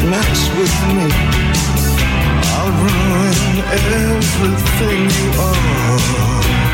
mess with me, I'll ruin everything you are.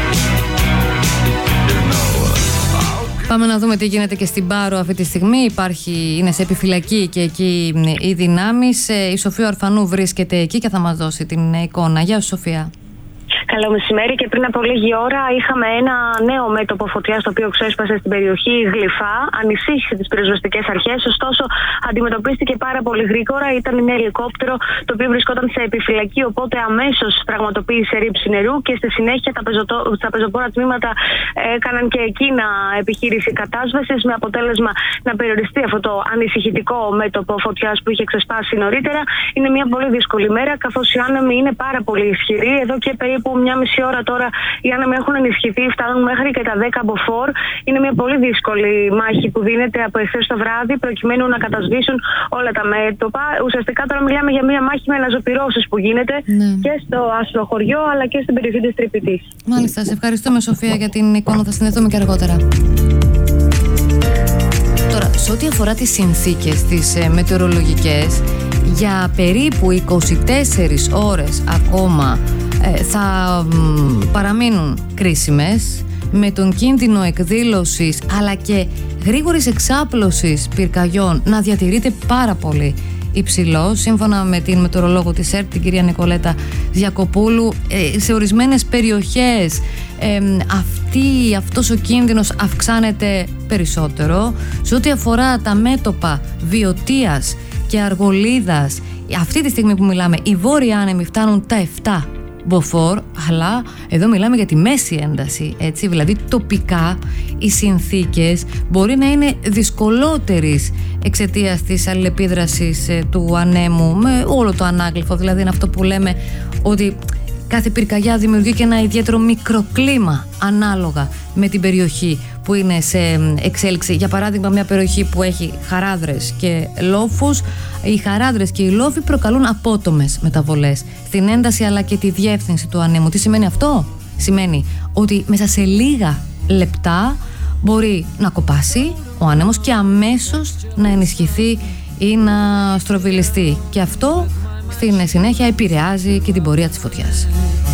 Πάμε να δούμε τι γίνεται και στην Πάρο αυτή τη στιγμή. Είναι σε επιφυλακή και εκεί οι δυνάμεις. Η Σοφία Ορφανού βρίσκεται εκεί και θα μας δώσει την εικόνα. Γεια σου, Σοφία. Καλό μεσημέρι. Και πριν από λίγη ώρα είχαμε ένα νέο μέτωπο φωτιάς το οποίο ξέσπασε στην περιοχή Γλυφά. Ανησύχησε τις πυροσβεστικές αρχές, ωστόσο αντιμετωπίστηκε πάρα πολύ γρήγορα. Ήταν ένα ελικόπτερο το οποίο βρισκόταν σε επιφυλακή, οπότε αμέσως πραγματοποίησε ρήψη νερού και στη συνέχεια τα πεζοπόρα τμήματα έκαναν και εκείνα επιχείρηση κατάσβεσης, με αποτέλεσμα να περιοριστεί αυτό το ανησυχητικό μέτωπο φωτιάς που είχε ξεσπάσει νωρίτερα. Είναι μια πολύ δύσκολη μέρα, καθώς οι άνεμοι είναι πάρα πολύ ισχυροί. Εδώ και περίπου μια μισή ώρα τώρα οι άνεμοι έχουν ενισχυθεί, φτάνουν μέχρι και τα 10 μποφόρ. Είναι μια πολύ δύσκολη μάχη που δίνεται από εχθές το βράδυ προκειμένου να κατασβήσουν όλα τα μέτωπα. Ουσιαστικά τώρα μιλάμε για μια μάχη με αναζωπυρώσεις που γίνεται και στο Αστροχωριό αλλά και στην περιοχή της Τρυπητής. Μάλιστα, σε ευχαριστούμε, Σοφία, για την εικόνα. Θα συνδεθούμε και αργότερα. Τώρα, σε ό,τι αφορά τις συνθήκες, τις μετεωρολογικές, για περίπου 24 ώρες ακόμα θα παραμείνουν κρίσιμες, με τον κίνδυνο εκδήλωσης αλλά και γρήγορης εξάπλωσης πυρκαγιών να διατηρείται πάρα πολύ υψηλό. Σύμφωνα με την μετεωρολόγο της ΕΡΤ, την κυρία Νικολέτα Διακοπούλου, σε ορισμένες περιοχές αυτός ο κίνδυνος αυξάνεται περισσότερο. Σε ό,τι αφορά τα μέτωπα Βιωτίας και Αργολίδας, αυτή τη στιγμή που μιλάμε, οι βόρειοι άνεμοι φτάνουν τα 7 μποφόρ, αλλά εδώ μιλάμε για τη μέση ένταση, έτσι, δηλαδή τοπικά οι συνθήκες μπορεί να είναι δυσκολότερες εξαιτίας της αλληλεπίδρασης του ανέμου με όλο το ανάγλυφο. Δηλαδή είναι αυτό που λέμε ότι κάθε πυρκαγιά δημιουργεί και ένα ιδιαίτερο μικροκλίμα ανάλογα με την περιοχή που είναι σε εξέλιξη. Για παράδειγμα, μια περιοχή που έχει χαράδρες και λόφους, οι χαράδρες και οι λόφοι προκαλούν απότομες μεταβολές στην ένταση αλλά και τη διεύθυνση του ανέμου. Τι σημαίνει αυτό? Σημαίνει ότι μέσα σε λίγα λεπτά μπορεί να κοπάσει ο άνεμος και αμέσως να ενισχυθεί ή να στροβιλιστεί. Και αυτό στην συνέχεια επηρεάζει και την πορεία της φωτιάς.